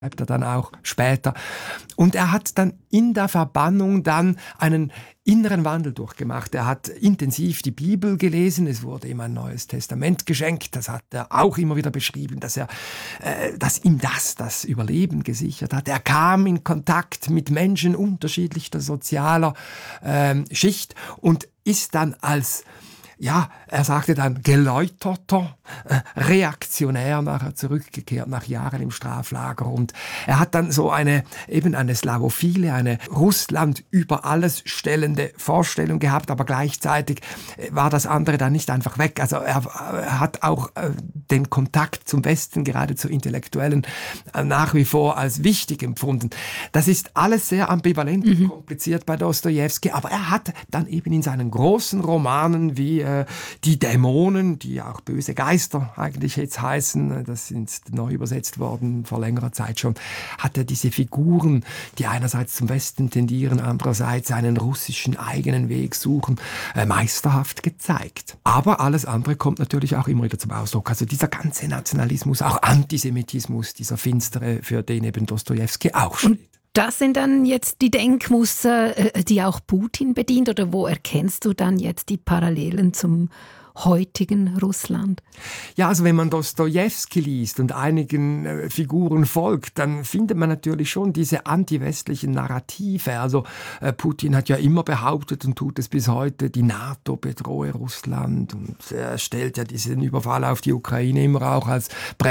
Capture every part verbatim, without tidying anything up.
schreibt er dann auch später. Und er hat dann in der Verbannung dann einen inneren Wandel durchgemacht. Er hat intensiv die Bibel gelesen, es wurde ihm ein Neues Testament geschenkt, das hat er auch immer wieder beschrieben, dass, er, äh, dass ihm das das Überleben gesichert hat. Er kam in Kontakt mit Menschen unterschiedlicher sozialer äh, Schicht und ist dann als Ja, er sagte dann geläuterter, äh, reaktionär nachher zurückgekehrt nach Jahren im Straflager. Und er hat dann so eine, eben eine slavophile, eine Russland über alles stellende Vorstellung gehabt, aber gleichzeitig war das andere dann nicht einfach weg. Also er, er hat auch äh, den Kontakt zum Westen, gerade zu Intellektuellen, äh, nach wie vor als wichtig empfunden. Das ist alles sehr ambivalent und mhm. kompliziert bei Dostojewski, aber er hat dann eben in seinen großen Romanen wie äh, die Dämonen, die auch böse Geister eigentlich jetzt heißen, das sind neu übersetzt worden vor längerer Zeit schon, hat er diese Figuren, die einerseits zum Westen tendieren, andererseits einen russischen eigenen Weg suchen, äh, meisterhaft gezeigt. Aber alles andere kommt natürlich auch immer wieder zum Ausdruck. Also dieser ganze Nationalismus, auch Antisemitismus, dieser finstere, für den eben Dostojewski auch steht. Das sind dann jetzt die Denkmuster, die auch Putin bedient, oder wo erkennst du dann jetzt die Parallelen zum heutigen Russland? Ja, also wenn man Dostojewski liest und einigen äh, Figuren folgt, dann findet man natürlich schon diese antiwestlichen Narrative. Also äh, Putin hat ja immer behauptet und tut es bis heute, die NATO bedrohe Russland, und er stellt ja diesen Überfall auf die Ukraine immer auch als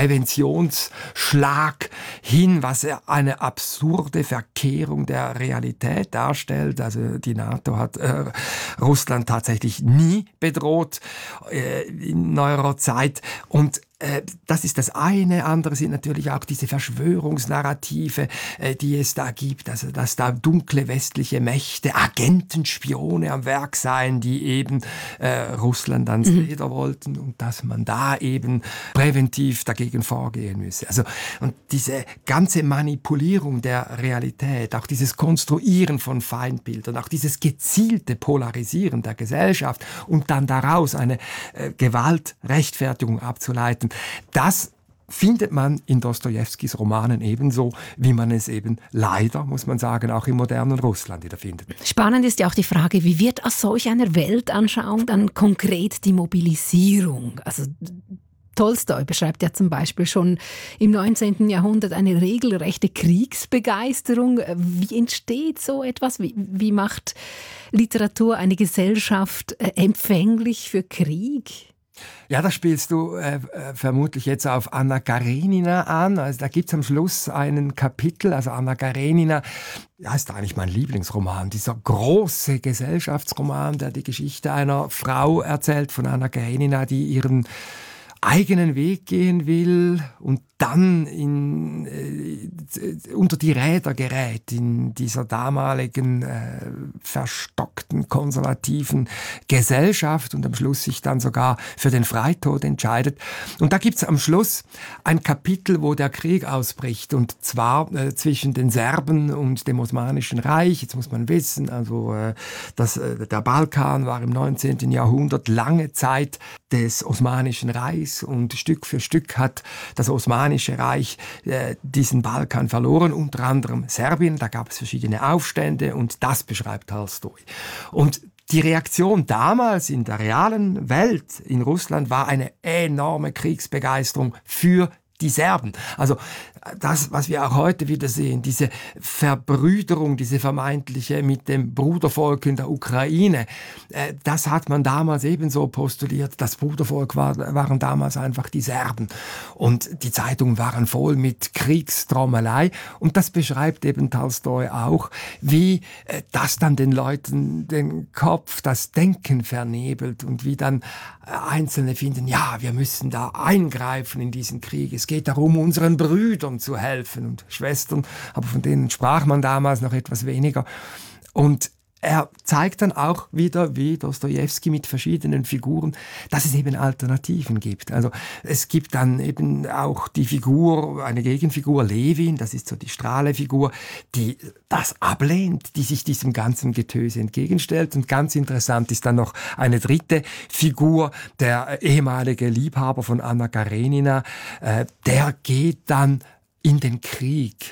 Präventionsschlag hin, was eine absurde Verkehrung der Realität darstellt. Also die NATO hat äh, Russland tatsächlich nie bedroht in neuerer Zeit. Und äh, das ist das eine. Andere sind natürlich auch diese Verschwörungsnarrative, äh, die es da gibt. Also, dass da dunkle westliche Mächte, Agenten, Spione am Werk seien, die eben äh, Russland ans Leder mhm. wollten, und dass man da eben präventiv dagegen vorgehen müsse. Also, und diese ganze Manipulierung der Realität, auch dieses Konstruieren von Feindbildern, auch dieses gezielte Polarisieren der Gesellschaft und dann daraus eine äh, Gewaltrechtfertigung abzuleiten, das findet man in Dostojewskis Romanen ebenso, wie man es eben leider, muss man sagen, auch im modernen Russland wieder findet. Spannend ist ja auch die Frage, wie wird aus solch einer Weltanschauung dann konkret die Mobilisierung? Also Tolstoi beschreibt ja zum Beispiel schon im neunzehnten Jahrhundert eine regelrechte Kriegsbegeisterung. Wie entsteht so etwas? Wie, wie macht Literatur eine Gesellschaft empfänglich für Krieg? Ja, da spielst du äh, vermutlich jetzt auf Anna Karenina an. Also da gibt's am Schluss einen Kapitel, also Anna Karenina, ja, ist eigentlich mein Lieblingsroman, dieser große Gesellschaftsroman, der die Geschichte einer Frau erzählt, von Anna Karenina, die ihren eigenen Weg gehen will und dann in, äh, unter die Räder gerät in dieser damaligen äh, verstockten, konservativen Gesellschaft und am Schluss sich dann sogar für den Freitod entscheidet. Und da gibt's am Schluss ein Kapitel, wo der Krieg ausbricht, und zwar äh, zwischen den Serben und dem Osmanischen Reich. Jetzt muss man wissen, also äh, dass, äh, der Balkan war im neunzehnten Jahrhundert lange Zeit des Osmanischen Reichs, und Stück für Stück hat das Osmanische Reich äh, diesen Balkan verloren, unter anderem Serbien. Da gab es verschiedene Aufstände, und das beschreibt Tolstoi. Und die Reaktion damals in der realen Welt in Russland war eine enorme Kriegsbegeisterung für die Serben. Also das, was wir auch heute wieder sehen, diese Verbrüderung, diese vermeintliche mit dem Brudervolk in der Ukraine, äh, das hat man damals ebenso postuliert. Das Brudervolk war, waren damals einfach die Serben. Und die Zeitungen waren voll mit Kriegstrommelei. Und das beschreibt eben Tolstoi auch, wie äh, das dann den Leuten den Kopf, das Denken vernebelt, und wie dann äh, Einzelne finden, ja, wir müssen da eingreifen in diesen Krieg. Es geht darum, unseren Brüdern zu helfen und Schwestern, aber von denen sprach man damals noch etwas weniger. Und er zeigt dann auch wieder, wie Dostojewski mit verschiedenen Figuren, dass es eben Alternativen gibt. Also es gibt dann eben auch die Figur, eine Gegenfigur, Levin, das ist so die Strahlefigur, die das ablehnt, die sich diesem ganzen Getöse entgegenstellt. Und ganz interessant ist dann noch eine dritte Figur, der ehemalige Liebhaber von Anna Karenina, äh, der geht dann in den Krieg